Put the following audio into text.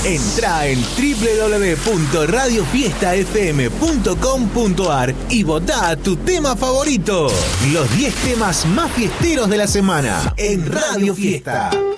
Entrá en www.radiofiestafm.com.ar y votá tu tema favorito. Los 10 temas más fiesteros de la semana en Radio Fiesta.